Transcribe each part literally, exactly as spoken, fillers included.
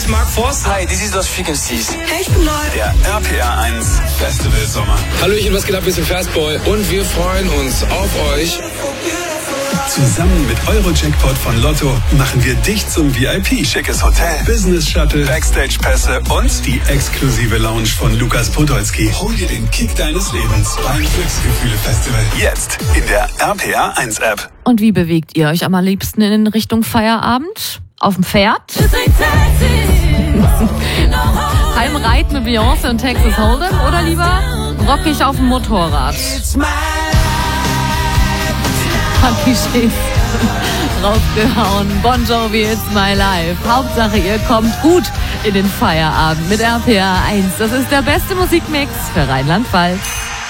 Mark Forster. Hi, this is Lost Frequencies. Hey, ich bin Lloyd. Der R P R eins Festival Sommer. Hallöchen, was geht ab? Wir sind Fastball und wir freuen uns auf euch. Zusammen mit Euro-Jackpot von Lotto machen wir dich zum V I P. Schickes Hotel, Business-Shuttle, Backstage-Pässe und die exklusive Lounge von Lukas Podolski. Hol dir den Kick deines Lebens beim Glücksgefühle-Festival. Jetzt in der R P R eins App. Und wie bewegt ihr euch am allerliebsten in Richtung Feierabend? Auf dem Pferd? Heimreiten mit Beyoncé und Texas Hold'em? Oder lieber rockig auf dem Motorrad? Klischees rausgehauen. Bon Jovi, It's My Life. Hauptsache, ihr kommt gut in den Feierabend mit R P R eins. Das ist der beste Musikmix für Rheinland-Pfalz.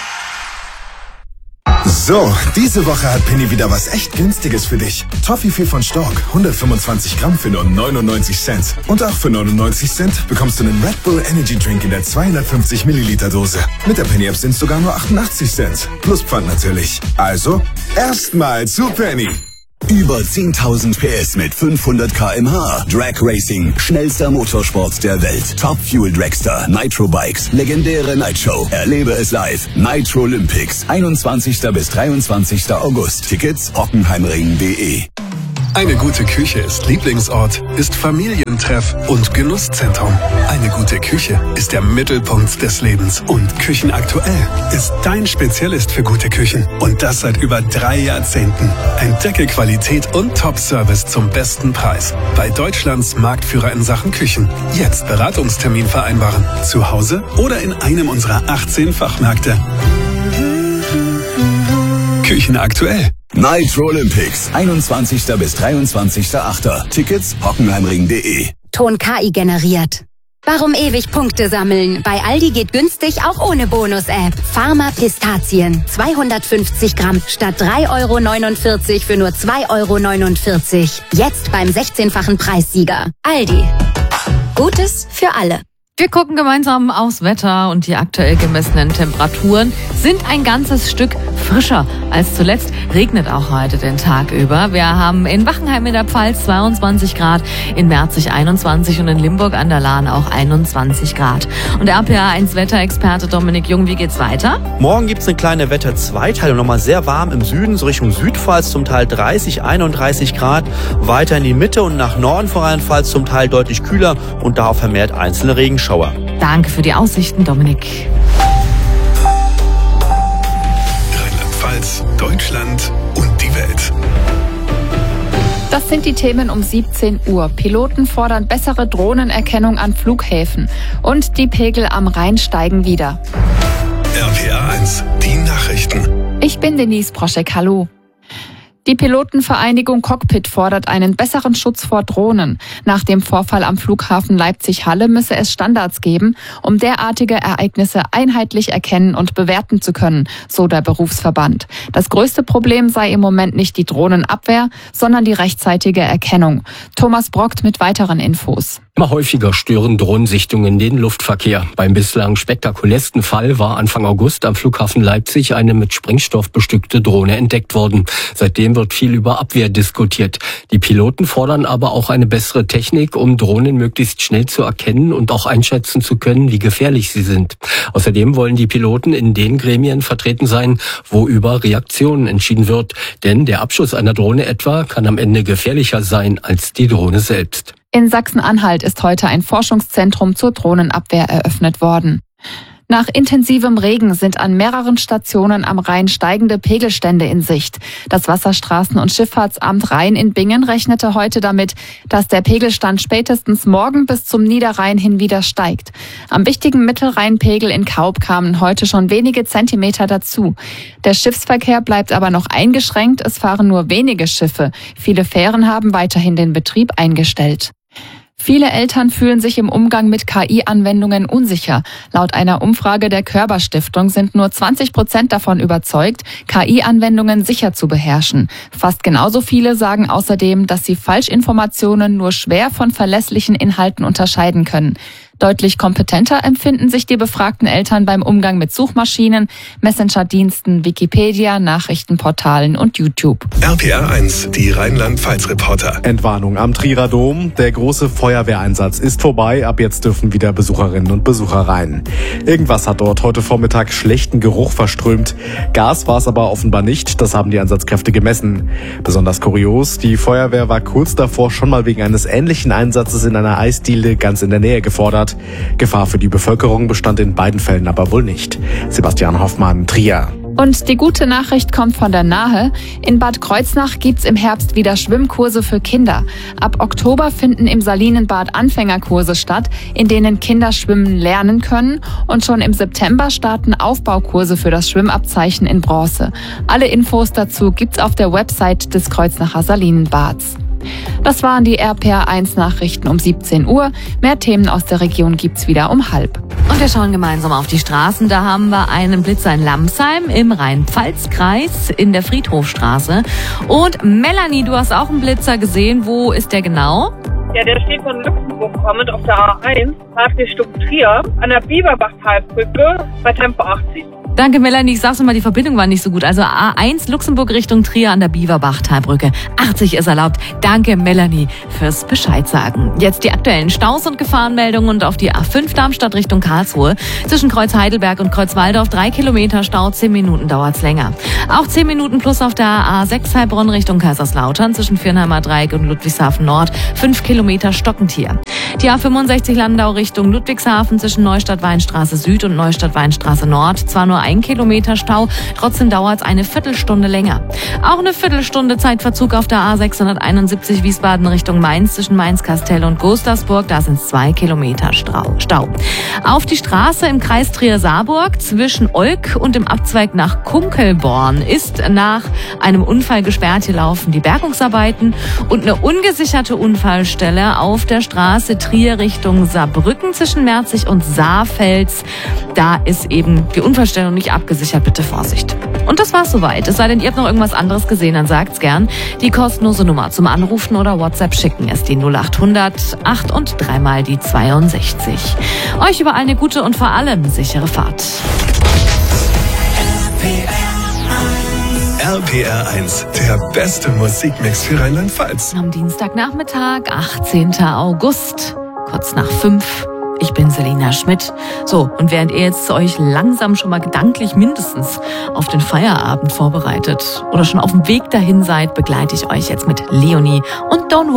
So, diese Woche hat Penny wieder was echt Günstiges für dich. Toffifee von Stork, hundertfünfundzwanzig Gramm für nur neunundneunzig Cent. Und auch für neunundneunzig Cent bekommst du einen Red Bull Energy Drink in der zweihundertfünfzig Milliliter Dose. Mit der Penny App sind es sogar nur achtundachtzig Cent. Plus Pfand natürlich. Also, erstmal zu Penny. Über zehntausend P S mit fünfhundert Kilometer pro Stunde. Drag Racing, schnellster Motorsport der Welt. Top Fuel Dragster, Nitro Bikes, legendäre Nightshow. Erlebe es live. Nitro Olympics, einundzwanzigsten bis dreiundzwanzigsten August. Tickets hockenheimring punkt de. Eine gute Küche ist Lieblingsort, ist Familientreff und Genusszentrum. Eine gute Küche ist der Mittelpunkt des Lebens. Und Küchenaktuell ist dein Spezialist für gute Küchen. Und das seit über drei Jahrzehnten. Entdecke Qualität und Top-Service zum besten Preis. Bei Deutschlands Marktführer in Sachen Küchen. Jetzt Beratungstermin vereinbaren. Zu Hause oder in einem unserer achtzehn Fachmärkte. Küchenaktuell. Nitro Olympics, einundzwanzigsten bis dreiundzwanzigsten achten Tickets hockenheimring punkt de. Ton K I generiert. Warum ewig Punkte sammeln? Bei Aldi geht günstig auch ohne Bonus-App. Pharma Pistazien, zweihundertfünfzig Gramm statt drei Euro neunundvierzig für nur zwei Euro neunundvierzig. Jetzt beim sechzehnfachen Preissieger. Aldi. Gutes für alle. Wir gucken gemeinsam aufs Wetter und die aktuell gemessenen Temperaturen sind ein ganzes Stück frischer als zuletzt. Regnet auch heute den Tag über. Wir haben in Wachenheim in der Pfalz zweiundzwanzig Grad, in Merzig einundzwanzig und in Limburg an der Lahn auch einundzwanzig Grad. Und der R P R eins Wetterexperte Dominik Jung, wie geht's weiter? Morgen gibt's eine kleine Wetterzweiteilung, nochmal sehr warm im Süden, so Richtung Südpfalz zum Teil dreißig, einunddreißig Grad. Weiter in die Mitte und nach Norden vor Rheinland-Pfalz zum Teil deutlich kühler und da auch vermehrt einzelne Regenschauer. Danke für die Aussichten, Dominik. Rheinland-Pfalz, Deutschland und die Welt. Das sind die Themen um siebzehn Uhr. Piloten fordern bessere Drohnenerkennung an Flughäfen. Und die Pegel am Rhein steigen wieder. R P R eins, die Nachrichten. Ich bin Denise Proschek, hallo. Die Pilotenvereinigung Cockpit fordert einen besseren Schutz vor Drohnen. Nach dem Vorfall am Flughafen Leipzig-Halle müsse es Standards geben, um derartige Ereignisse einheitlich erkennen und bewerten zu können, so der Berufsverband. Das größte Problem sei im Moment nicht die Drohnenabwehr, sondern die rechtzeitige Erkennung. Thomas Brockt mit weiteren Infos. Immer häufiger stören Drohnensichtungen den Luftverkehr. Beim bislang spektakulärsten Fall war Anfang August am Flughafen Leipzig eine mit Sprengstoff bestückte Drohne entdeckt worden. Seitdem wird viel über Abwehr diskutiert. Die Piloten fordern aber auch eine bessere Technik, um Drohnen möglichst schnell zu erkennen und auch einschätzen zu können, wie gefährlich sie sind. Außerdem wollen die Piloten in den Gremien vertreten sein, wo über Reaktionen entschieden wird. Denn der Abschuss einer Drohne etwa kann am Ende gefährlicher sein als die Drohne selbst. In Sachsen-Anhalt ist heute ein Forschungszentrum zur Drohnenabwehr eröffnet worden. Nach intensivem Regen sind an mehreren Stationen am Rhein steigende Pegelstände in Sicht. Das Wasserstraßen- und Schifffahrtsamt Rhein in Bingen rechnete heute damit, dass der Pegelstand spätestens morgen bis zum Niederrhein hin wieder steigt. Am wichtigen Mittelrheinpegel in Kaub kamen heute schon wenige Zentimeter dazu. Der Schiffsverkehr bleibt aber noch eingeschränkt, es fahren nur wenige Schiffe. Viele Fähren haben weiterhin den Betrieb eingestellt. Viele Eltern fühlen sich im Umgang mit K I-Anwendungen unsicher. Laut einer Umfrage der Körber-Stiftung sind nur zwanzig Prozent davon überzeugt, K I-Anwendungen sicher zu beherrschen. Fast genauso viele sagen außerdem, dass sie Falschinformationen nur schwer von verlässlichen Inhalten unterscheiden können. Deutlich kompetenter empfinden sich die befragten Eltern beim Umgang mit Suchmaschinen, Messenger-Diensten, Wikipedia, Nachrichtenportalen und YouTube. R P R eins, die Rheinland-Pfalz-Reporter. Entwarnung am Trierer Dom. Der große Feuerwehreinsatz ist vorbei. Ab jetzt dürfen wieder Besucherinnen und Besucher rein. Irgendwas hat dort heute Vormittag schlechten Geruch verströmt. Gas war es aber offenbar nicht. Das haben die Einsatzkräfte gemessen. Besonders kurios, die Feuerwehr war kurz davor schon mal wegen eines ähnlichen Einsatzes in einer Eisdiele ganz in der Nähe gefordert. Gefahr für die Bevölkerung bestand in beiden Fällen aber wohl nicht. Sebastian Hoffmann, Trier. Und die gute Nachricht kommt von der Nahe. In Bad Kreuznach gibt's im Herbst wieder Schwimmkurse für Kinder. Ab Oktober finden im Salinenbad Anfängerkurse statt, in denen Kinder schwimmen lernen können. Und schon im September starten Aufbaukurse für das Schwimmabzeichen in Bronze. Alle Infos dazu gibt's auf der Website des Kreuznacher Salinenbads. Das waren die R P R eins Nachrichten um siebzehn Uhr. Mehr Themen aus der Region gibt's wieder um halb. Und wir schauen gemeinsam auf die Straßen. Da haben wir einen Blitzer in Lamsheim im Rhein-Pfalz-Kreis in der Friedhofstraße. Und Melanie, du hast auch einen Blitzer gesehen. Wo ist der genau? Ja, der steht von Luxemburg kommend auf der A eins, Richtung Trier, an der Biberbach-Talbrücke bei Tempo achtzig. Danke, Melanie. Ich sag's mal, die Verbindung war nicht so gut. Also A eins Luxemburg Richtung Trier an der Biberbach-Talbrücke. achtzig ist erlaubt. Danke, Melanie, fürs Bescheid sagen. Jetzt die aktuellen Staus und Gefahrenmeldungen und auf die A fünf Darmstadt Richtung Karlsruhe. Zwischen Kreuz Heidelberg und Kreuz Waldorf drei Kilometer Stau, zehn Minuten dauert's länger. Auch zehn Minuten plus auf der A sechs Heilbronn Richtung Kaiserslautern zwischen Viernheimer Dreieck und Ludwigshafen Nord. fünf Kilometer Stockentier. Die A fünfundsechzig Landau Richtung Ludwigshafen zwischen Neustadt-Weinstraße Süd und Neustadt-Weinstraße Nord. Zwar nur ein Kilometer Stau, trotzdem dauert es eine Viertelstunde länger. Auch eine Viertelstunde Zeitverzug auf der A sechshunderteinundsiebzig Wiesbaden Richtung Mainz zwischen Mainz-Kastel und Gustavsburg. Da sind es zwei Kilometer Stau. Auf die Straße im Kreis Trier-Saarburg zwischen Olk und dem Abzweig nach Kunkelborn ist nach einem Unfall gesperrt. Hier laufen die Bergungsarbeiten und eine ungesicherte Unfallstelle auf der Straße Trier Richtung Saarbrücken zwischen Merzig und Saarfels. Da ist eben die Unfallstelle nicht abgesichert. Bitte Vorsicht. Und das war's soweit. Es sei denn, ihr habt noch irgendwas anderes gesehen, dann sagt's gern. Die kostenlose Nummer zum Anrufen oder WhatsApp schicken ist die null achthundert acht und dreimal die zweiundsechzig. Euch überall eine gute und vor allem sichere Fahrt. R P R eins, der beste Musikmix für Rheinland-Pfalz. Am Dienstagnachmittag, achtzehnten August, kurz nach fünf. Ich bin Selina Schmidt. So, und während ihr jetzt euch langsam schon mal gedanklich mindestens auf den Feierabend vorbereitet oder schon auf dem Weg dahin seid, begleite ich euch jetzt mit Leonie und Don't Worry.